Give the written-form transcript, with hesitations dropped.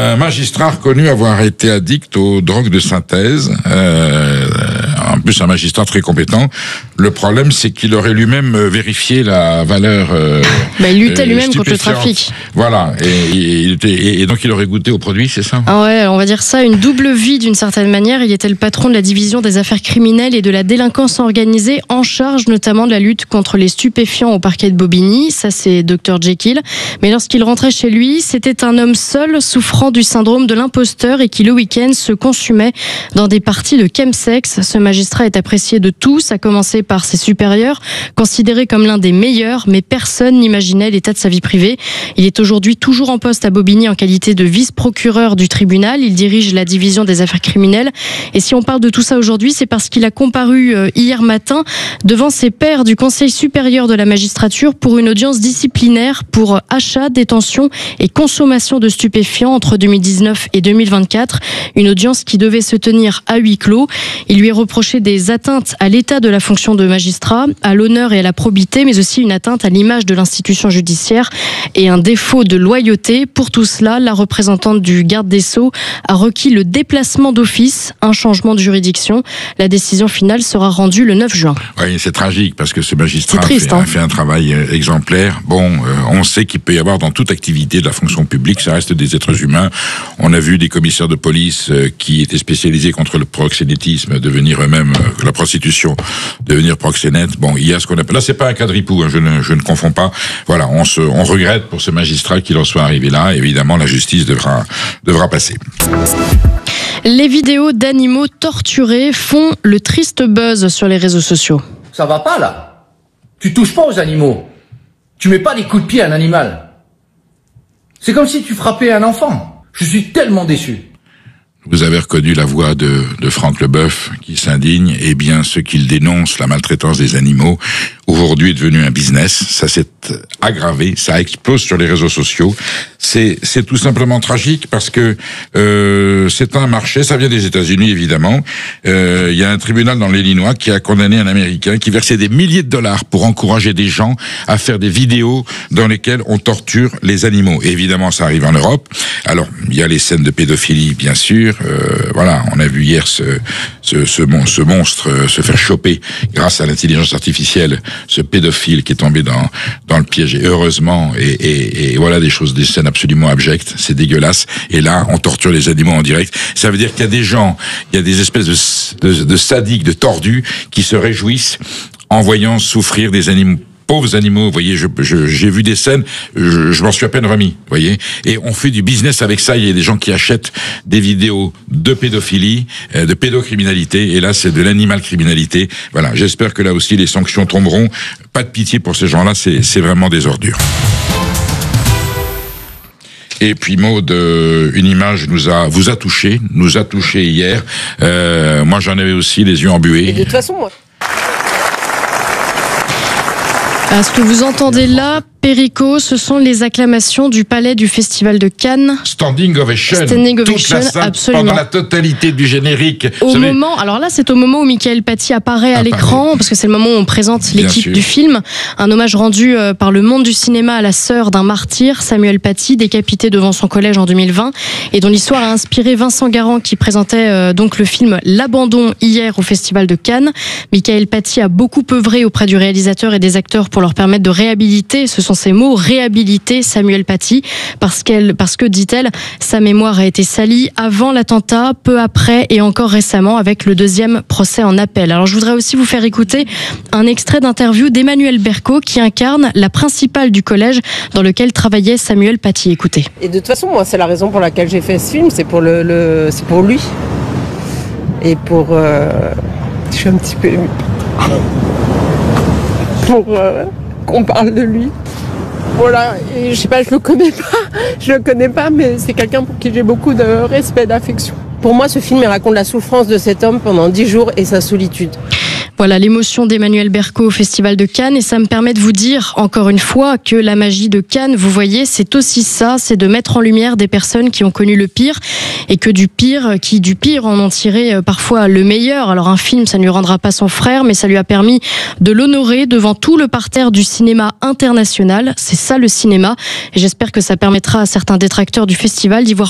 Un magistrat reconnu avoir été addict aux drogues de synthèse. En plus, un magistrat très compétent. Le problème, c'est qu'il aurait lui-même vérifié la valeur. Il luttait lui-même contre le trafic. Voilà. Et donc, il aurait goûté au produit, c'est ça ? Ah ouais, on va dire ça, une double vie d'une certaine manière. Il était le patron de la division des affaires criminelles et de la délinquance organisée, en charge notamment de la lutte contre les stupéfiants au parquet de Bobigny. Ça, c'est Dr Jekyll. Mais lorsqu'il rentrait chez lui, c'était un homme seul, souffrant du syndrome de l'imposteur et qui, le week-end, se consumait dans des parties de chemsex. Ce magistrat est apprécié de tous, à commencer par ses supérieurs, considéré comme l'un des meilleurs, mais personne n'imaginait l'état de sa vie privée. Il est aujourd'hui toujours en poste à Bobigny en qualité de vice-procureur du tribunal. Il dirige la division des affaires criminelles. Et si on parle de tout ça aujourd'hui, c'est parce qu'il a comparu hier matin devant ses pairs du Conseil supérieur de la magistrature pour une audience disciplinaire pour achat, détention et consommation de stupéfiants entre 2019 et 2024. Une audience qui devait se tenir à huis clos. Il lui est reproché des atteintes à l'état de la fonction de magistrat, à l'honneur et à la probité, mais aussi une atteinte à l'image de l'institution judiciaire et un défaut de loyauté. Pour tout cela, la représentante du garde des Sceaux a requis le déplacement d'office, un changement de juridiction. La décision finale sera rendue le 9 juin. Oui, c'est tragique parce que ce magistrat a fait un travail exemplaire. Bon, on sait qu'il peut y avoir dans toute activité de la fonction publique, ça reste des êtres humains. On a vu des commissaires de police qui étaient spécialisés contre le proxénétisme devenir eux-mêmes, la prostitution, devenir proxénète. Bon, il y a ce qu'on appelle, là c'est pas un cas de ripou, je ne confonds pas. Voilà, on regrette pour ce magistrat qu'il en soit arrivé là. Évidemment, la justice devra passer. Les vidéos d'animaux torturés font le triste buzz sur les réseaux sociaux. Ça va pas là. Tu touches pas aux animaux. Tu mets pas des coups de pied à un animal. C'est comme si tu frappais un enfant. Je suis tellement déçu. Vous avez reconnu la voix de Franck Leboeuf qui s'indigne. Eh bien, ce qu'il dénonce, la maltraitance des animaux, aujourd'hui est devenu un business. Ça s'est aggravé, ça explose sur les réseaux sociaux. C'est tout simplement tragique parce que c'est un marché, ça vient des États-Unis évidemment. Il y a un tribunal dans l'Illinois qui a condamné un Américain qui versait des milliers de dollars pour encourager des gens à faire des vidéos dans lesquelles on torture les animaux. Et évidemment, ça arrive en Europe. Alors, il y a les scènes de pédophilie, bien sûr. Voilà, on a vu hier ce monstre se faire choper grâce à l'intelligence artificielle, ce pédophile qui est tombé dans le piège. Et heureusement, et voilà des scènes absolument abjectes, c'est dégueulasse. Et là, on torture les animaux en direct. Ça veut dire qu'il y a des gens, il y a des espèces de sadiques, de tordus qui se réjouissent en voyant souffrir des animaux. Pauvres animaux, vous voyez, j'ai vu des scènes, je m'en suis à peine remis, vous voyez, et on fait du business avec ça. Il y a des gens qui achètent des vidéos de pédophilie, de pédocriminalité, et là c'est de l'animal criminalité. Voilà, j'espère que là aussi les sanctions tomberont. Pas de pitié pour ces gens-là, c'est vraiment des ordures. Et puis Maud, une image nous a touché hier. Moi j'en avais aussi les yeux embués. Et de toute façon, moi. Ce que vous entendez là, Perico, ce sont les acclamations du palais du Festival de Cannes. Standing ovation. Toute la salle, absolument. Pendant la totalité du générique. Alors là, c'est au moment où Mickaël Paty apparaît à l'écran, parce que c'est le moment où on présente l'équipe du film. Un hommage rendu par le monde du cinéma à la sœur d'un martyr, Samuel Paty, décapité devant son collège en 2020, et dont l'histoire a inspiré Vincent Garand, qui présentait donc le film L'Abandon hier au Festival de Cannes. Mickaël Paty a beaucoup œuvré auprès du réalisateur et des acteurs pour leur permettre de réhabiliter, ce sont ces mots, réhabiliter Samuel Paty, parce que, dit-elle, sa mémoire a été salie avant l'attentat, peu après et encore récemment avec le deuxième procès en appel. Alors je voudrais aussi vous faire écouter un extrait d'interview d'Emmanuelle Berco qui incarne la principale du collège dans lequel travaillait Samuel Paty. Écoutez. Et de toute façon, moi, c'est la raison pour laquelle j'ai fait ce film, c'est pour c'est pour lui. Et pour... Je suis un petit peu émue. Pour qu'on parle de lui. Voilà, et je sais pas, je le connais pas, mais c'est quelqu'un pour qui j'ai beaucoup de respect, d'affection. Pour moi, ce film raconte la souffrance de cet homme pendant 10 jours et sa solitude. Voilà l'émotion d'Emmanuelle Berco au Festival de Cannes, et ça me permet de vous dire encore une fois que la magie de Cannes, vous voyez, c'est aussi ça, c'est de mettre en lumière des personnes qui ont connu le pire et que du pire en ont tiré parfois le meilleur. Alors un film, ça ne lui rendra pas son frère, mais ça lui a permis de l'honorer devant tout le parterre du cinéma international. C'est ça le cinéma, et j'espère que ça permettra à certains détracteurs du festival d'y voir